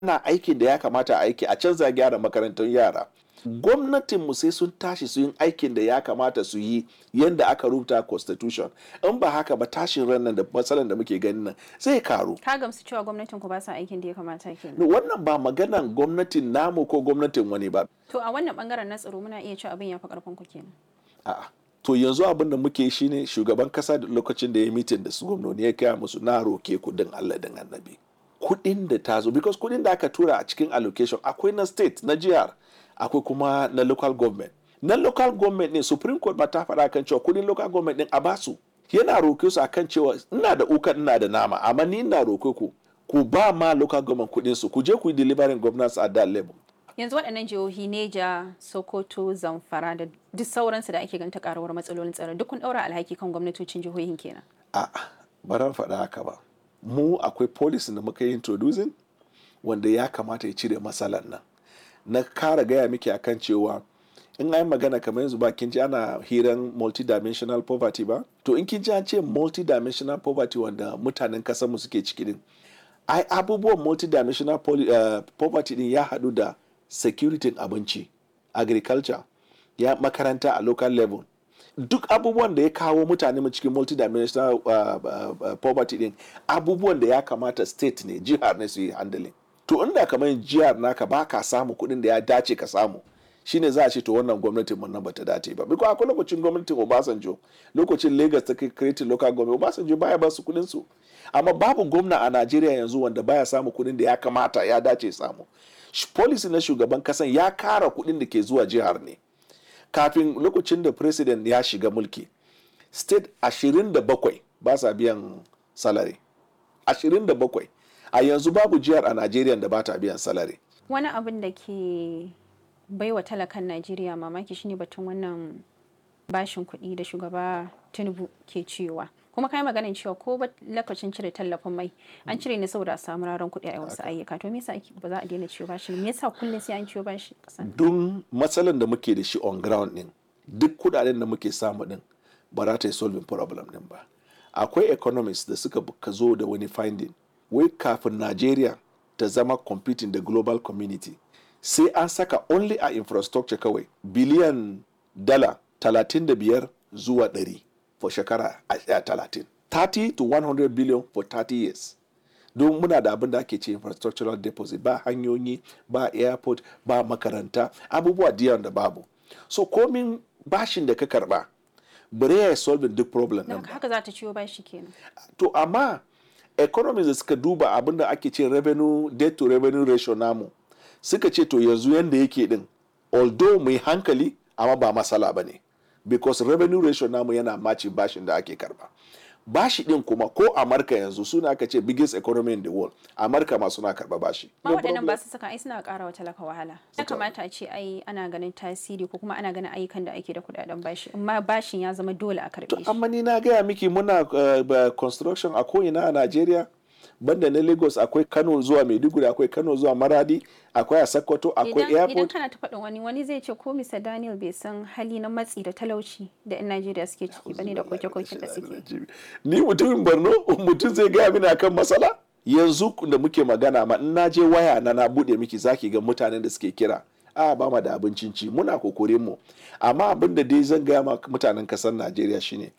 ana aikin da ya kamata a aiki a canza gyara makarantun yara. Gwamnatinmu sai sun tashi su yin aikin da ya kamata su yi yadda aka rubuta constitution. In ba haka ba tashin ran nan da matsalan da muke ganin nan zai karu. Ka gamsu cewa gwamnatin ku ba sa aikin da ya kamata kenan. Wannan ba maganan gwamnatin namu ko gwamnatin wani ba. To a wannan bangaren na tsaro muna iya cewa abin ya fi karfin ku kenan. A'a. To yanzu abin da muke shi ne shugaban kasa da lokacin da ya mitin da su gwamnoni ya kaya musu na roke ku din Allah din annabi. Kuɗin da ta zo, because kuɗin da aka tura a cikin allocation akwai na state, na jihar, akwai kuma na local government. Na local government ne Supreme Court ba ta faɗa kan cewa kuɗin local government din a basu. Yana roke su akan cewa ina da ukan ina da nama, amma ni ina roke ku ba ma local government kuɗin su, ku je ku yi delivering governance at that level. Yanzu waɗannan jihohi Neja, Sokoto, Zamfara da duk sauransu da ake ganin ta karuwar matsalolin tsaro duk kun ɗaura alhaki kan gwamnatocin jihohin kenan. A'a, ba ran faɗa haka ba. Mu akwai policy da muka yi introducing wanda ya kamata ya cire matsalar nan. Na kara gaya miki akan cewa in an magana kamar yanzu ba kin ji ana hiran multidimensional poverty ba, to in kin ji an ce multidimensional poverty wanda mutanen kasar mu suke ciki din, ai abubuwan multidimensional poverty din ya haɗu da security abinci, agriculture, ya makaranta a local level. Duk abubuwan da ya kawo mutane mu cikin multidimensional poverty din abubuwan da ya kamata state ne, jihar ne su yi handling. To inda kamar jihar naka ba ka samu kuɗin da ya dace ka samu, shine za a ce to wannan gwamnatin mun nan bata dace ba. Biko akwai lokacin gwamnatin Obasanjo, lokacin Lagos ta create local government, Obasanjo baya ba su kuɗin su. Amma babu gwamna a Najeriya yanzu wanda baya samu kuɗin da ya kamata ya dace samu. Policy na shugaban kasan ya kara kuɗin da ke zuwa jihar ne. Kafin lokacin da president ya shiga mulki, state 27 ba sa biyan salary. 27. A yanzu babu jihar a Najeriya da ba ta biyan salary. Wani abin da ke baiwa talakan Najeriya mamaki shine batun wannan bashin kuɗi da shugaba Tinubu ke cewa. Kuma kai maganin cewa ko ba lokacin cire tallafin mai an cire ne saboda a samu raron kuɗi a wasu ayyuka. To me yasa ba za a daina ciwo bashi? Me yasa kullum sai an ciwo bashi kasan? Don matsalan da muke da shi on ground din, duk kudaden da muke samu din ba za ta yi solving problem din ba. Akwai economists da suka zo da wani finding, wai kafin Najeriya ta zama competing da global community, sai an saka only a infrastructure kawai biliyan dala 35 zuwa 100 for shekara 30. 30 to 100 billion for 30 years. Don muna da abin da ake ce infrastructural deposit, ba hanyoyi, ba airport, ba makaranta, abubuwa diyan da babu. So komin bashin da ka karba, bare ya solve duk problem din. Haka za ta ciwo bashi kenan. To amma economies da suka duba abin da ake ce revenue debt to revenue ratio namu, suka ce to yanzu yanda yake din, although mai hankali amma ba masala bane. Because revenue ratio namu yana maci bashin da ake karba. Bashi din kuma ko Amurka yanzu suna aka ce biggest economy in the world, Amurka ma suna karba bashi. Ma waɗannan ba su saka ai suna ƙara wa talaka wahala. Ya kamata a ce ai ana ganin tasiri ko kuma ana ganin ayyukan da ake da kuɗaɗen bashi, amma bashin ya zama dole a karɓe shi. Amma ni na gaya miki muna construction a ko'ina a Najeriya. Banda na Lagos akwai Kano zuwa Maiduguri, akwai Kano zuwa Maradi, akwai a Sokoto, akwai airport. Idan kana ta faɗin wani zai ce ko Mr. Daniel bai san hali na matsi da talauci da 'yan Najeriya suke ciki bane da koke-koken da suke. Ni mutumin Borno, mutum zai gaya mini akan matsala? Yanzu da muke magana ma in na je waya na buɗe miki zaki ga mutanen da suke kira. Ba ma da abincin ci, muna kokorin mu. Amma abin da dai zan gaya ma mutanen kasar Najeriya shine